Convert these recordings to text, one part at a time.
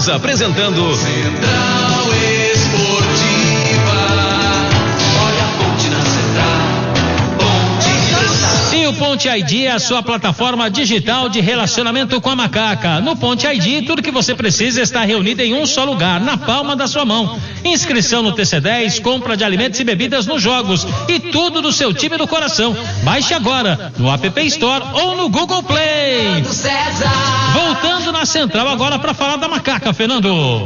Estamos apresentando Central Esportiva. Olha a ponte na Central, ponte. E o Ponte ID é a sua plataforma digital de relacionamento com a Macaca. No Ponte ID, tudo que você precisa está reunido em um só lugar, na palma da sua mão. Inscrição no TC10, compra de alimentos e bebidas nos jogos e tudo do seu time do coração. Baixe agora no App Store ou no Google Play. Voltando na Central agora para falar da Macaca, Fernando.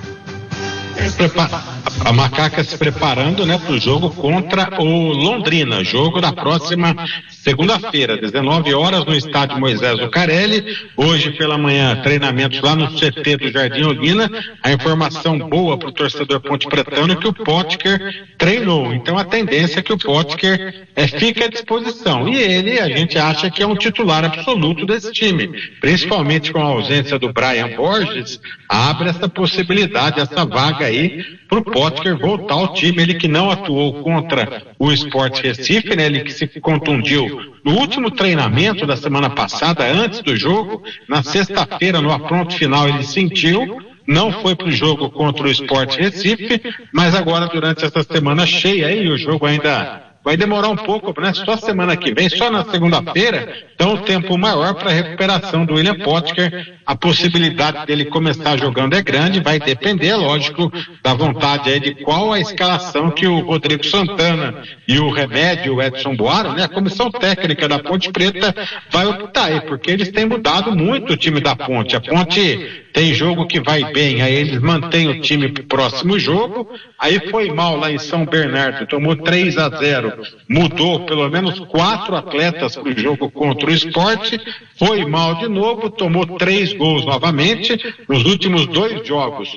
A Macaca se preparando, né, para o jogo contra o Londrina, jogo da próxima segunda-feira, 19 horas, no estádio Moisés Lucarelli. Hoje pela manhã, treinamentos lá no CT do Jardim Olina. A informação boa para o torcedor pontepretano é que o Potker treinou, então a tendência é que o Potker fique à disposição, e ele, a gente acha que é um titular absoluto desse time, principalmente com a ausência do Brian Borges. Abre essa possibilidade, essa vaga aí para o Potker voltar ao time. Ele que não atuou contra o Sport Recife, né? Ele que se contundiu no último treinamento da semana passada, antes do jogo. Na sexta-feira, no apronto final, ele sentiu, não foi para o jogo contra o Sport Recife, mas agora durante essa semana cheia aí, o jogo ainda vai demorar um pouco, né? Só semana que vem, só na segunda-feira, então o tempo maior para a recuperação do William Potker. A possibilidade dele começar jogando é grande, vai depender, lógico, da vontade aí de qual a escalação que o Rodrigo Santana e o Remédio, o Edson Boaro, né? A comissão técnica da Ponte Preta vai optar aí, porque eles têm mudado muito o time da Ponte. A Ponte tem jogo que vai bem, aí eles mantêm o time pro próximo jogo, aí foi mal lá em São Bernardo, tomou 3-0, mudou pelo menos 4 atletas pro jogo contra o Sport, foi mal de novo, tomou 3 gols novamente, nos últimos 2 jogos,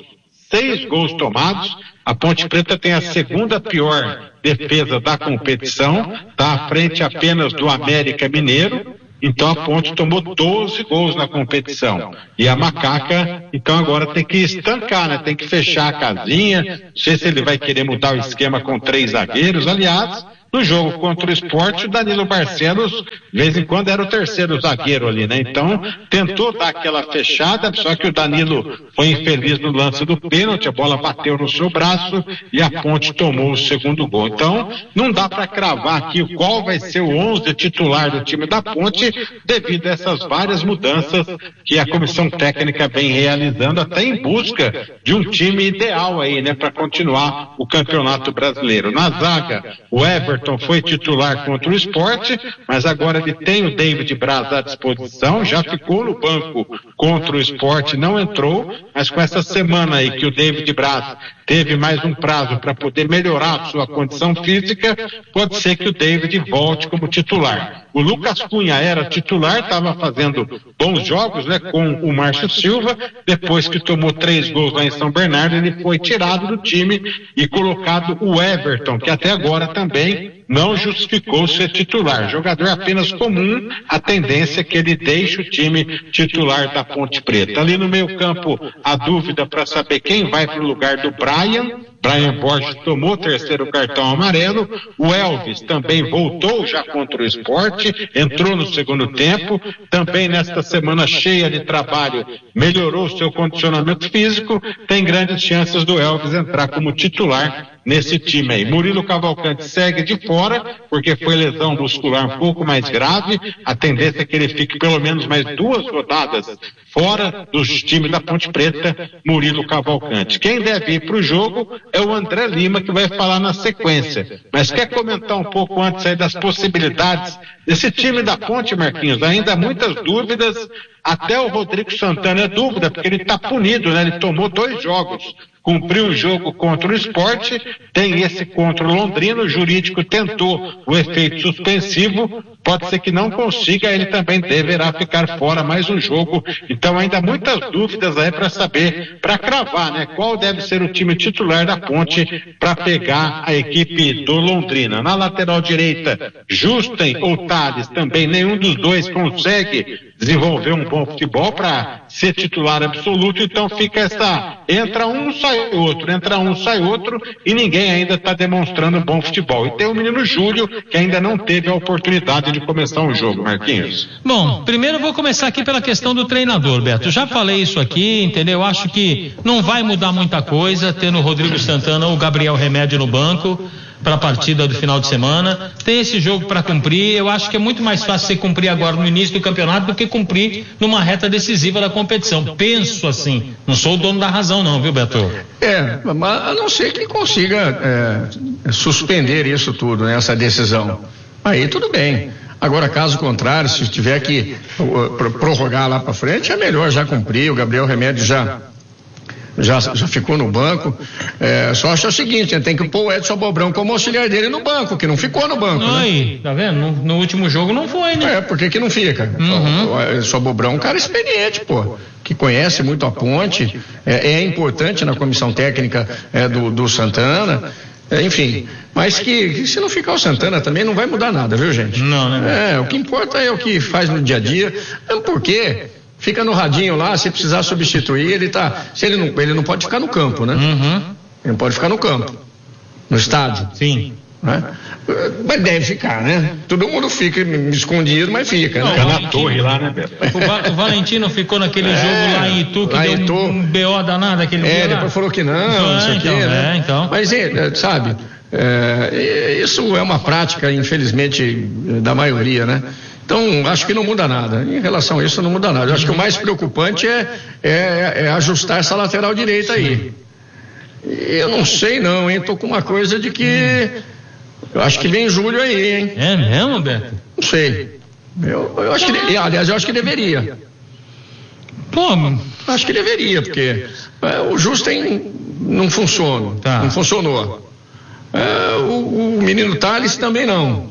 6 gols tomados. A Ponte Preta tem a segunda pior defesa da competição, está à frente apenas do América Mineiro. Então a Ponte tomou 12 gols na competição. E a Macaca, então agora tem que estancar, né? Tem que fechar a casinha. Não sei se ele vai querer mudar o esquema com 3 zagueiros. Aliás, no jogo contra o Sport, o Danilo Barcelos, de vez em quando, era o terceiro zagueiro ali, né? Então, tentou dar aquela fechada, só que o Danilo foi infeliz no lance do pênalti, a bola bateu no seu braço e a Ponte tomou o segundo gol. Então, não dá para cravar aqui qual vai ser o 11 titular do time da Ponte, devido a essas várias mudanças que a comissão técnica vem realizando, até em busca de um time ideal aí, né, para continuar o Campeonato Brasileiro. Na zaga, o Everton foi titular contra o Sport, mas agora ele tem o David Braz à disposição, já ficou no banco contra o Sport, não entrou, mas com essa semana aí que o David Braz teve mais um prazo para poder melhorar a sua condição física, pode ser que o David volte como titular. O Lucas Cunha era titular, estava fazendo bons jogos, né, com o Márcio Silva. Depois que tomou 3 gols lá em São Bernardo, ele foi tirado do time e colocado o Everton, que até agora também não justificou ser titular. Jogador apenas comum, a tendência é que ele deixe o time titular da Ponte Preta. Ali no meio campo, a dúvida para saber quem vai para o lugar do Brian Borges tomou o 3º cartão amarelo. O Elvis também voltou já contra o Sport, entrou no segundo tempo. Também nesta semana cheia de trabalho, melhorou seu condicionamento físico. Tem grandes chances do Elvis entrar como titular nesse time aí. Murilo Cavalcante segue de fora, porque foi lesão muscular um pouco mais grave. A tendência é que ele fique pelo menos mais 2 rodadas fora dos times da Ponte Preta, Murilo Cavalcante. Quem deve ir para o jogo é o André Lima, que vai falar na sequência. Mas quer comentar um pouco antes aí das possibilidades desse time da Ponte, Marquinhos? Ainda há muitas dúvidas, até o Rodrigo Santana é dúvida, porque ele está punido, né? Ele tomou 2 jogos. Cumpriu o jogo contra o Sport, tem esse contra o Londrina, o jurídico tentou o efeito suspensivo, pode ser que não consiga, ele também deverá ficar fora mais um jogo. Então ainda muitas dúvidas aí para saber, para cravar, né, qual deve ser o time titular da Ponte para pegar a equipe do Londrina. Na lateral direita, Justen ou Thales, também nenhum dos dois consegue desenvolver um bom futebol para ser titular absoluto, então fica entra um, sai outro, e ninguém ainda está demonstrando um bom futebol. E tem o menino Júlio, que ainda não teve a oportunidade de começar um jogo, Marquinhos. Bom, primeiro eu vou começar aqui pela questão do treinador, Beto. Já falei isso aqui, entendeu? Acho que não vai mudar muita coisa, tendo o Rodrigo Santana ou o Gabriel Remédio no banco para a partida do final de semana. Tem esse jogo para cumprir. Eu acho que é muito mais fácil você cumprir agora no início do campeonato do que cumprir numa reta decisiva da competição. Penso assim. Não sou o dono da razão não, viu, Beto? Mas a não ser que ele consiga suspender isso tudo, né, essa decisão. Aí tudo bem. Agora, caso contrário, se tiver que prorrogar lá para frente, é melhor já cumprir. O Gabriel Remédio já ficou no banco. Só acho o seguinte, tem que pôr o Edson Bobrão como auxiliar dele no banco, que não ficou no banco. Aí, né? Tá vendo? No último jogo não foi, né? Por que não fica? O Edson Bobrão é um cara experiente, que conhece muito a Ponte, é importante na comissão técnica do Santana. Enfim, mas que se não ficar o Santana também não vai mudar nada, viu, gente? Não, né? O que importa é o que faz no dia a dia, porque fica no radinho lá, se precisar substituir, ele não pode ficar no campo, né? Ele não pode ficar no campo, no estádio. Sim. Né? Mas deve ficar, né? Todo mundo fica escondido, mas fica, né? Fica na torre lá, né, Beto? O Valentino ficou naquele jogo lá em Itu, que deu um BO danado aquele dia lá. Depois falou que não, isso aqui, né? Então. Mas, sabe, isso é uma prática, infelizmente, da maioria, né? Então, acho que não muda nada. Em relação a isso, não muda nada. Eu acho que o mais preocupante é ajustar essa lateral direita aí. Eu não sei não, hein? Tô com uma coisa de que eu acho que vem julho aí, hein? É mesmo, Beto? Não sei. Eu acho que, aliás, eu acho que deveria. Acho que deveria, porque o Justen não funciona. Não funcionou. O menino Thales também não.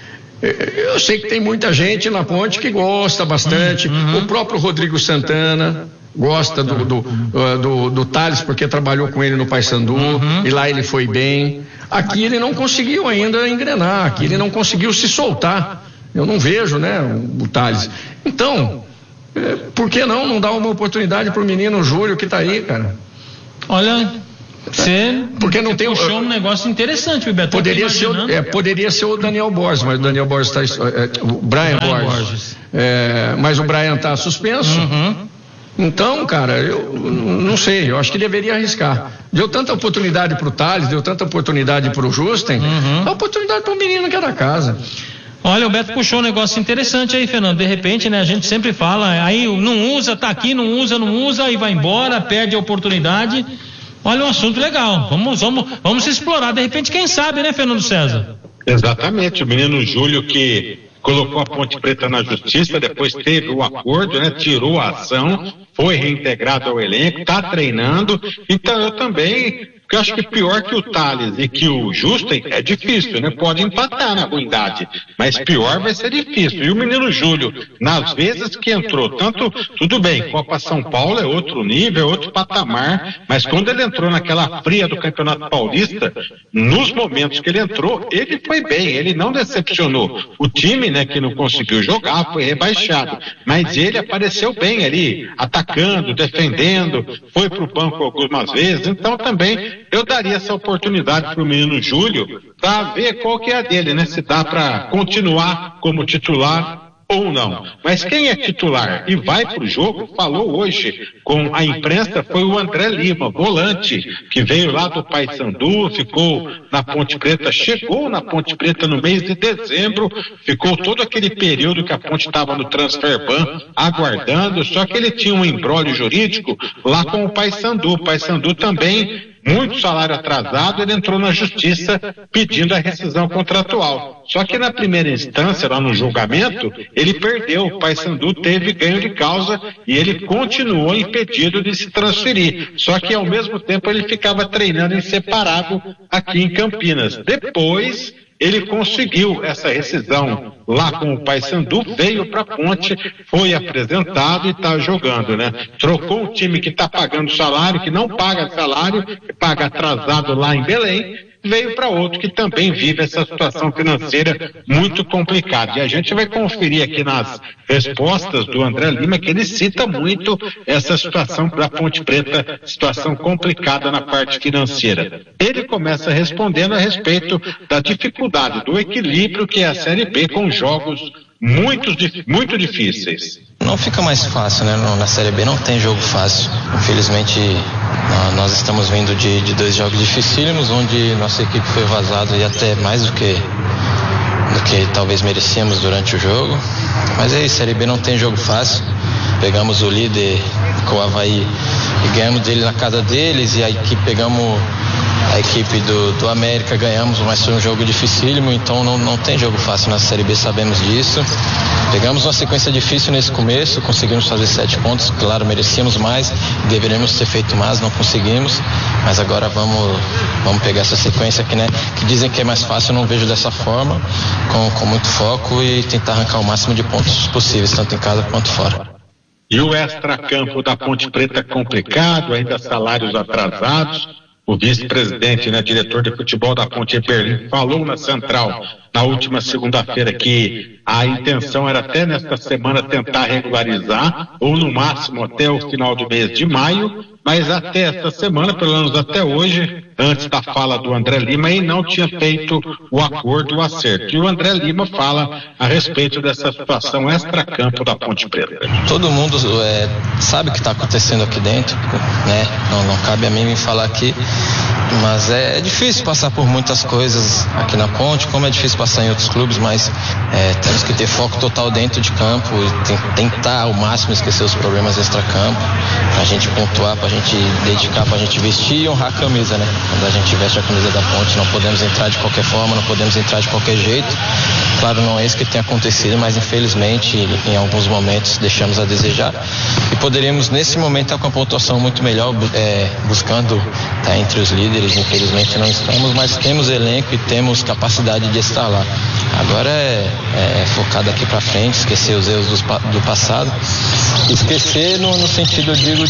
Eu sei que tem muita gente na Ponte que gosta bastante. O próprio Rodrigo Santana gosta do Thales, porque trabalhou com ele no Paysandu, e lá ele foi bem. Aqui ele não conseguiu ainda engrenar, aqui ele não conseguiu se soltar. Eu não vejo, né, o Thales. Então, por que não dar uma oportunidade pro menino Júlio que tá aí, cara? Olha, porque não tem puxou um negócio interessante, o Beto. Poderia ser o Daniel Borges, mas o Daniel Borges o Brian Borges. Mas o Brian tá suspenso. Então, cara, eu não sei, eu acho que deveria arriscar. Deu tanta oportunidade pro Thales, deu tanta oportunidade pro Justen, dá oportunidade pro menino que é da casa. Olha, o Beto puxou um negócio interessante aí, Fernando. De repente, né, a gente sempre fala, aí não usa, tá aqui, não usa, aí vai embora, perde a oportunidade. Olha, um assunto legal. Vamos explorar. De repente, quem sabe, né, Fernando César? Exatamente. O menino Júlio que colocou a Ponte Preta na justiça, depois teve o acordo, né? Tirou a ação, foi reintegrado ao elenco, está treinando. Então eu também, porque eu acho que pior que o Thales e que o Justen é difícil, né? Pode empatar na ruindade, mas pior vai ser difícil. E o menino Júlio, nas vezes que entrou, tudo bem, Copa São Paulo é outro nível, é outro patamar, mas quando ele entrou naquela fria do Campeonato Paulista, nos momentos que ele entrou, ele foi bem, ele não decepcionou. O time, né, que não conseguiu jogar, foi rebaixado, mas ele apareceu bem ali, atacando, defendendo, foi pro banco algumas vezes, então também eu daria essa oportunidade pro menino Júlio para ver qual que é a dele, né? Se dá para continuar como titular ou não. Mas quem é titular e vai pro jogo, falou hoje com a imprensa, foi o André Lima, volante, que veio lá do Paysandu, ficou na Ponte Preta, chegou na Ponte Preta no mês de dezembro, ficou todo aquele período que a Ponte estava no transfer ban, aguardando, só que ele tinha um imbróglio jurídico lá com o Paysandu. O Paysandu também, muito salário atrasado, ele entrou na justiça pedindo a rescisão contratual. Só que na primeira instância, lá no julgamento, ele perdeu. O Paysandu teve ganho de causa e ele continuou impedido de se transferir. Só que ao mesmo tempo ele ficava treinando em separado aqui em Campinas. Depois ele conseguiu essa rescisão lá com o Paysandu, veio para a Ponte, foi apresentado e está jogando, né? Trocou um time que está pagando salário, que não paga salário, que paga atrasado lá em Belém, veio para outro que também vive essa situação financeira muito complicada. E a gente vai conferir aqui nas respostas do André Lima que ele cita muito essa situação da Ponte Preta, situação complicada na parte financeira. Ele começa respondendo a respeito da dificuldade, do equilíbrio que é a Série B com jogos muito difíceis. Não fica mais fácil, né? Na Série B não tem jogo fácil. Infelizmente, nós estamos vindo de 2 jogos dificílimos, onde nossa equipe foi vazada e até mais do que talvez merecíamos durante o jogo. Mas é isso, Série B não tem jogo fácil. Pegamos o líder com o Avaí e ganhamos dele na casa deles, e aí pegamos a equipe do América, ganhamos, mas foi um jogo dificílimo, então não tem jogo fácil na Série B, sabemos disso. Pegamos uma sequência difícil nesse começo, conseguimos fazer 7 pontos, claro, merecíamos mais, deveríamos ter feito mais, não conseguimos, mas agora vamos pegar essa sequência aqui, né, que dizem que é mais fácil, eu não vejo dessa forma, com muito foco e tentar arrancar o máximo de pontos possíveis, tanto em casa quanto fora. E o extracampo da Ponte Preta complicado, ainda salários atrasados. O vice-presidente, né, diretor de futebol da Ponte Berlim, falou na Central na última segunda-feira que a intenção era até nesta semana tentar regularizar, ou no máximo até o final do mês de maio, mas até esta semana, pelo menos até hoje, antes da fala do André Lima, ele não tinha feito o acordo, o acerto. E o André Lima fala a respeito dessa situação extracampo da Ponte Preta. Todo mundo sabe o que está acontecendo aqui dentro, né? Não cabe a mim me falar aqui, mas é difícil passar por muitas coisas aqui na Ponte, como é difícil passar em outros clubes, mas temos que ter foco total dentro de campo e tentar ao máximo esquecer os problemas extracampo, pra gente pontuar, pra gente dedicar, pra gente vestir e honrar a camisa, né? Quando a gente veste a camisa da Ponte, não podemos entrar de qualquer forma, não podemos entrar de qualquer jeito. Claro, não é isso que tem acontecido, mas infelizmente em alguns momentos deixamos a desejar e poderíamos nesse momento estar com a pontuação muito melhor, buscando estar entre os líderes. Infelizmente não estamos, mas temos elenco e temos capacidade de estar lá. Agora é focar daqui para frente, esquecer os erros do passado, esquecer no sentido, eu digo,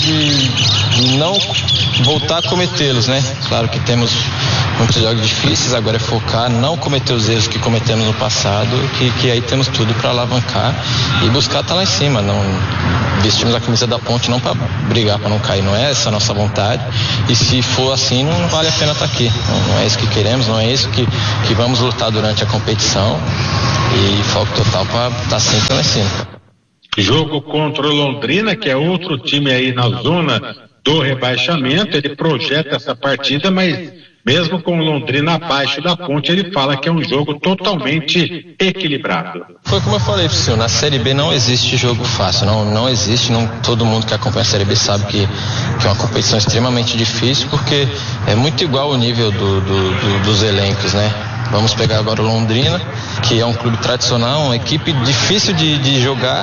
de não voltar a cometê-los, né? Claro que temos muitos jogos difíceis, agora é focar, não cometer os erros que cometemos no passado, que aí temos tudo para alavancar e buscar estar lá em cima. Não vestimos a camisa da Ponte não para brigar, para não cair, não é essa a nossa vontade, e se for assim não vale a pena estar aqui, não é isso que queremos, não é isso que vamos lutar durante a competição, e foco total para estar sempre lá em cima. Jogo contra o Londrina, que é outro time aí na zona do rebaixamento. Ele projeta essa partida, mas mesmo com o Londrina abaixo da Ponte, ele fala que é um jogo totalmente equilibrado. Foi como eu falei pro senhor, na Série B não existe jogo fácil, não existe, todo mundo que acompanha a Série B sabe que é uma competição extremamente difícil, porque é muito igual o nível dos elencos, né? Vamos pegar agora o Londrina, que é um clube tradicional, uma equipe difícil de jogar.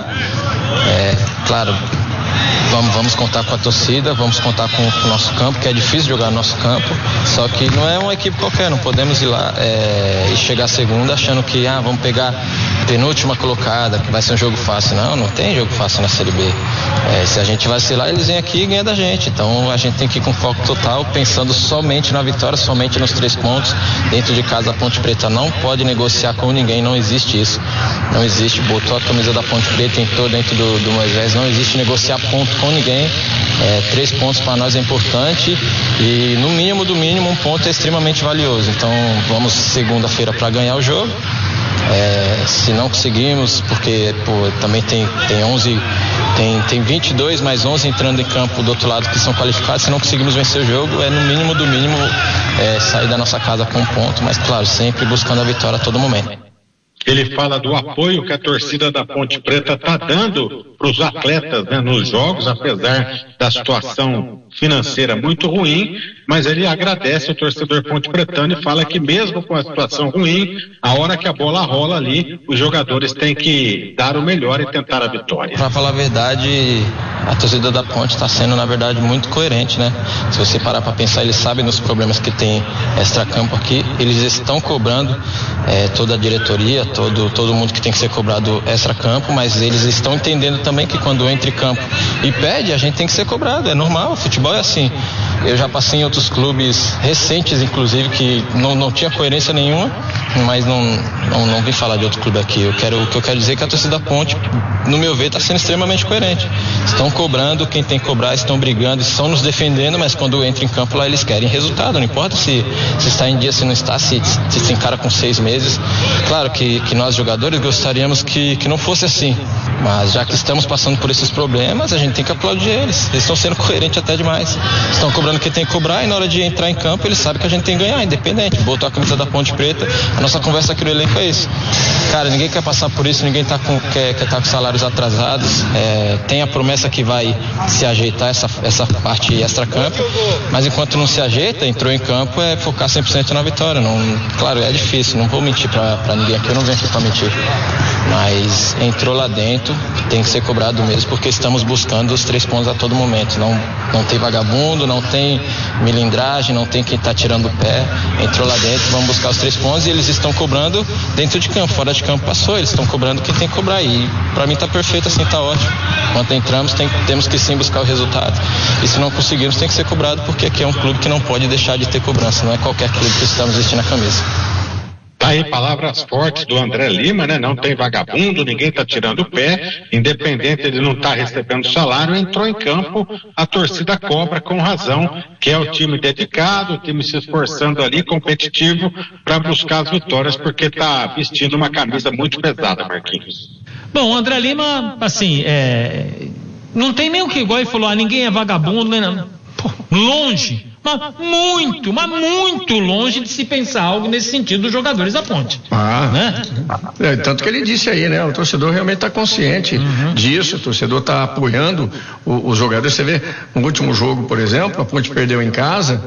Claro, vamos contar com a torcida, vamos contar com o nosso campo, que é difícil jogar no nosso campo, só que não é uma equipe qualquer, não podemos ir lá e chegar segunda achando que vamos pegar penúltima colocada, que vai ser um jogo fácil. Não tem jogo fácil na Série B. Se a gente vacilar, eles vêm aqui e ganham da gente. Então a gente tem que ir com foco total, pensando somente na vitória, somente nos 3 pontos. Dentro de casa, a Ponte Preta não pode negociar com ninguém, não existe isso. Não existe, botou a camisa da Ponte Preta, entrou dentro do Moisés, não existe negociar ponto com ninguém. 3 pontos para nós é importante e no mínimo do mínimo 1 ponto é extremamente valioso. Então vamos segunda-feira para ganhar o jogo. Se não conseguimos, porque também tem 11, tem 22 mais 11 entrando em campo do outro lado que são qualificados. Se não conseguimos vencer o jogo, no mínimo do mínimo sair da nossa casa com 1 ponto, mas claro, sempre buscando a vitória a todo momento. Ele fala do apoio que a torcida da Ponte Preta está dando para os atletas, né, nos jogos, apesar da situação financeira muito ruim, mas ele agradece o torcedor ponte-pretano e fala que mesmo com a situação ruim, a hora que a bola rola ali, os jogadores têm que dar o melhor e tentar a vitória. Para falar a verdade, a torcida da Ponte está sendo, na verdade, muito coerente, né? Se você parar para pensar, eles sabem dos problemas que tem extracampo aqui, eles estão cobrando toda a diretoria, todo mundo que tem que ser cobrado extracampo, mas eles estão entendendo também que quando entra em campo e pede, a gente tem que ser cobrado, é normal, o futebol é assim. Eu já passei em outros clubes recentes, inclusive, que não tinha coerência nenhuma, mas não vim falar de outro clube aqui. O que eu quero dizer é que a torcida da Ponte, no meu ver, está sendo extremamente coerente. Estão cobrando quem tem que cobrar, estão brigando, estão nos defendendo, mas quando entra em campo lá eles querem resultado, não importa se está em dia, se não está, se encara com 6 meses. Claro que nós jogadores gostaríamos que não fosse assim, mas já que estamos passando por esses problemas, a gente tem que aplaudir eles. Eles estão sendo coerentes até demais. Estão cobrando quem tem que cobrar e na hora de entrar em campo eles sabem que a gente tem que ganhar, independente. Botou a camisa da Ponte Preta, a nossa conversa aqui no elenco é isso. Cara, ninguém quer passar por isso, ninguém quer estar com salários atrasados. Tem a promessa que vai se ajeitar essa parte extra-campo, mas enquanto não se ajeita, entrou em campo, é focar 100% na vitória. Claro, é difícil, não vou mentir pra ninguém aqui, eu não venho aqui pra mentir. Mas entrou lá dentro, tem que ser cobrado mesmo, porque estamos buscando os 3 pontos a todo momento. Não tem vagabundo, não tem milindragem, não tem quem tá tirando o pé. Entrou lá dentro, vamos buscar os 3 pontos e eles estão cobrando dentro de campo, fora de campo passou, eles estão cobrando quem tem que cobrar. E pra mim tá perfeito assim, tá ótimo. Quando entramos, temos que sim buscar o resultado. E se não conseguirmos, tem que ser cobrado, porque aqui é um clube que não pode deixar de ter cobrança, não é qualquer clube que estamos vestindo a camisa. Tá aí palavras fortes do André Lima, né? Não tem vagabundo, ninguém tá tirando o pé, independente de não estar recebendo salário, entrou em campo, a torcida cobra com razão, que é o time dedicado, o time se esforçando ali, competitivo, para buscar as vitórias, porque tá vestindo uma camisa muito pesada, Marquinhos. Bom, o André Lima, assim, não tem nem o que igual ele falou, ninguém é vagabundo, né? Pô, longe. Mas muito longe de se pensar algo nesse sentido dos jogadores da Ponte. Né? Tanto que ele disse aí, né? O torcedor realmente está consciente disso, o torcedor está apoiando os jogadores. Você vê, no último jogo, por exemplo, a Ponte perdeu em casa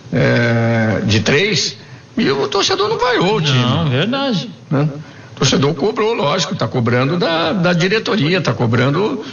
de 3 e o torcedor não vaiou o time. Não, verdade. Né? O torcedor cobrou, lógico, está cobrando da diretoria, está cobrando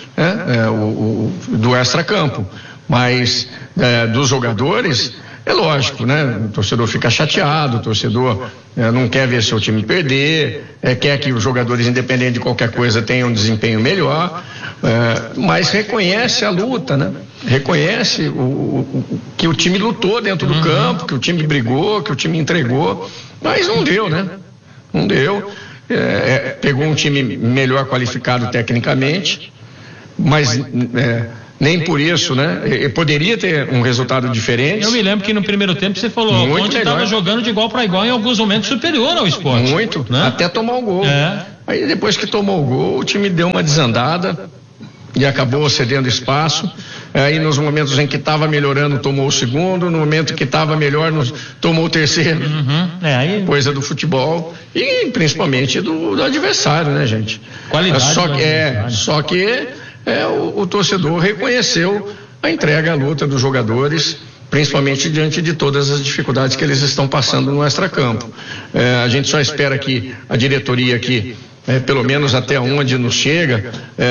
do extracampo. Mas dos jogadores, é lógico, né? O torcedor fica chateado, o torcedor não quer ver seu time perder, quer que os jogadores, independente de qualquer coisa, tenham um desempenho melhor, mas reconhece a luta, né? Reconhece que o time lutou dentro do campo, que o time brigou, que o time entregou, mas não deu, né? Não deu. Pegou um time melhor qualificado tecnicamente, mas nem por isso, né? Poderia ter um resultado diferente. Eu me lembro que no primeiro tempo você falou, o Ponte estava jogando de igual para igual, em alguns momentos superior ao Sport. Muito, né? Até tomar o gol. Aí depois que tomou o gol, o time deu uma desandada e acabou cedendo espaço. Aí nos momentos em que estava melhorando, tomou o segundo, no momento que estava melhor, tomou o terceiro. Aí... Coisa do futebol e principalmente do adversário, né, gente? Qualidade. Só que o torcedor reconheceu a entrega, a luta dos jogadores, principalmente diante de todas as dificuldades que eles estão passando no extracampo. A gente só espera que a diretoria aqui, pelo menos até onde nos chega,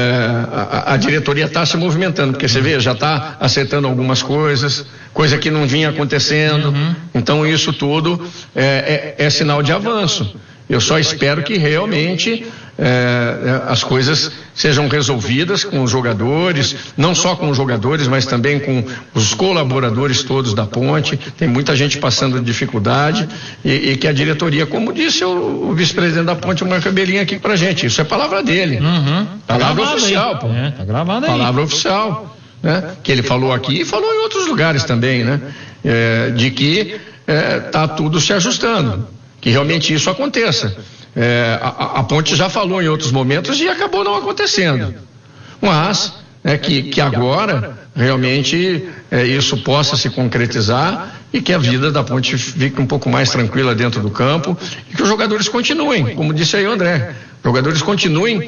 a diretoria está se movimentando, porque você vê, já está acertando algumas coisa que não vinha acontecendo. Então isso tudo é sinal de avanço. Eu só espero que realmente as coisas sejam resolvidas com os jogadores, não só com os jogadores, mas também com os colaboradores todos da Ponte. Tem muita gente passando dificuldade e que a diretoria, como disse o vice-presidente da Ponte, o Marco Cabelinho aqui pra gente, isso é palavra dele. Palavra oficial, pô. Tá gravado aí. Palavra oficial, né? Que ele falou aqui e falou em outros lugares também, né? De que tá tudo se ajustando, que realmente isso aconteça. A Ponte já falou em outros momentos e acabou não acontecendo. Mas que agora realmente isso possa se concretizar e que a vida da Ponte fique um pouco mais tranquila dentro do campo e que os jogadores continuem, como disse aí o André, jogadores continuem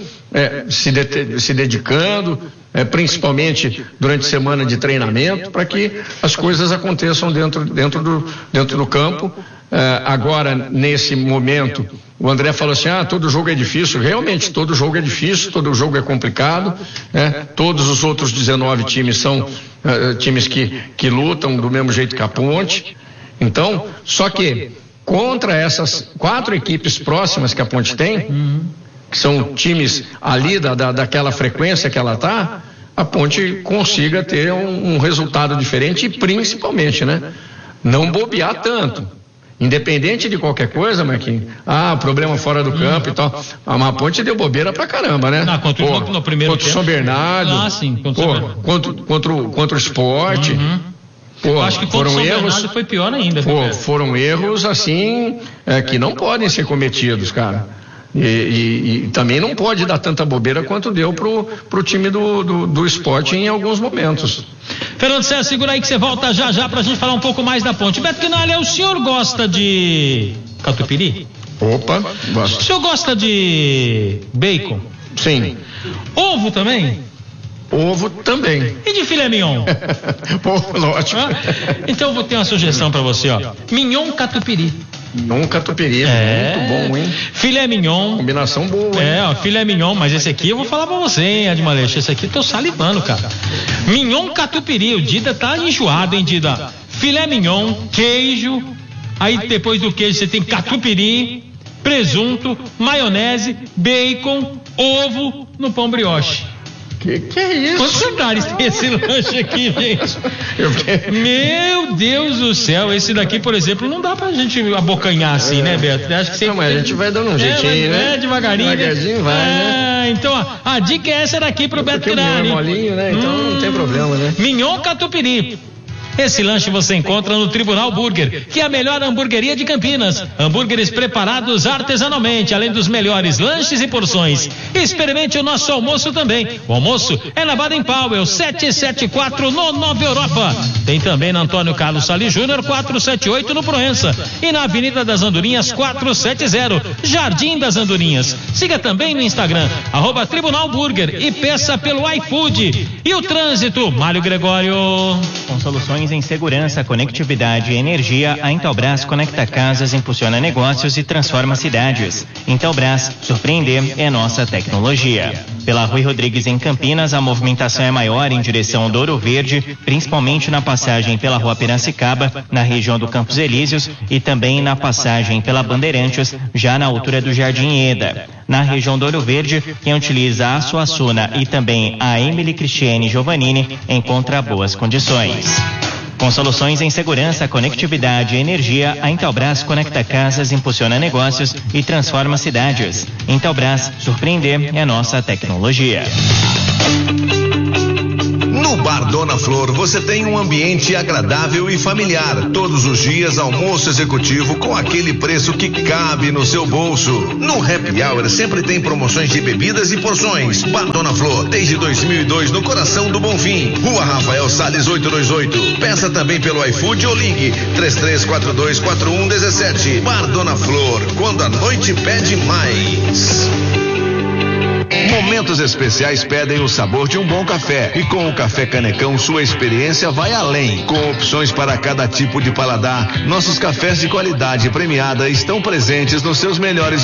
se dedicando, principalmente durante semana de treinamento, para que as coisas aconteçam dentro do campo. Agora, nesse momento, o André falou assim, todo jogo é difícil. Realmente, todo jogo é difícil, todo jogo é complicado, né? Todos os outros 19 times são times que lutam do mesmo jeito que a Ponte. Então, só que contra essas 4 equipes próximas que a Ponte tem, que são times ali daquela frequência que ela está, a Ponte consiga ter um resultado diferente e principalmente, né, não bobear tanto. Independente de qualquer coisa, Marquinhos, problema fora do campo e tal, a Ponte deu bobeira pra caramba, né? No primeiro contra o São Bernardo, sim, contra o Sport. Acho que contra o São Bernardo foi pior ainda. Foram erros assim que não podem ser cometidos, cara. E também não pode dar tanta bobeira quanto deu pro time do Sport em alguns momentos. Fernando César, segura aí que você volta já pra gente falar um pouco mais da Ponte. Beto Quinalha, o senhor gosta de catupiry? Opa, gosto. O senhor gosta de bacon? Sim. Ovo também? Ovo também. E de filé mignon? Lógico. Então eu vou ter uma sugestão pra você, ó. Mignon catupiry. Mignon catupiry, muito bom, hein? Filé mignon. Combinação boa, hein? Filé mignon, mas esse aqui eu vou falar pra você, hein, Admaleixo? Esse aqui eu tô salivando, cara. Mignon catupiry, o Dida tá enjoado, hein, Dida? Filé mignon, queijo, aí depois do queijo você tem catupiry, presunto, maionese, bacon, ovo no pão brioche. Que é isso? Quantos andares tem esse lanche aqui, gente? Meu Deus do céu, esse daqui, por exemplo, não dá pra gente abocanhar assim, né, Beto? Acho que você... Não, mas a gente vai dando um jeitinho, né? Devagarinho. Devagarzinho vai, né? Então, a dica é essa daqui pro Beto Quinalha. É molinho, né? Então não tem problema, né? Mignon catupiry. Esse lanche você encontra no Tribunal Burger, que é a melhor hamburgueria de Campinas. Hambúrgueres preparados artesanalmente, além dos melhores lanches e porções. Experimente o nosso almoço também. O almoço é na Baden Powell, 774 no Nova Europa. Tem também na Antônio Carlos Salles Júnior, 478 no Proença. E na Avenida das Andorinhas, 470, Jardim das Andorinhas. Siga também no Instagram, @Tribunal Burger, e peça pelo iFood. E o trânsito, Mário Gregório. Com soluções em segurança, conectividade e energia, a Intelbras conecta casas, impulsiona negócios e transforma cidades. Intelbras, surpreender é nossa tecnologia. Pela Rui Rodrigues em Campinas, a movimentação é maior em direção do Ouro Verde, principalmente na passagem pela Rua Piracicaba, na região do Campos Elíseos, e também na passagem pela Bandeirantes, já na altura do Jardim Eda. Na região do Ouro Verde, quem utiliza a Suassuna e também a Emily Cristiane Giovannini encontra boas condições. Com soluções em segurança, conectividade e energia, a Intelbras conecta casas, impulsiona negócios e transforma cidades. Intelbras, surpreender é nossa tecnologia. No Bar Dona Flor você tem um ambiente agradável e familiar. Todos os dias almoço executivo com aquele preço que cabe no seu bolso. No Happy Hour sempre tem promoções de bebidas e porções. Bar Dona Flor, desde 2002 no coração do Bonfim. Rua Rafael Salles 828. Peça também pelo iFood ou ligue 33424117. Bar Dona Flor, quando a noite pede mais. Momentos especiais pedem o sabor de um bom café. E com o Café Canecão, sua experiência vai além. Com opções para cada tipo de paladar, nossos cafés de qualidade premiada estão presentes nos seus melhores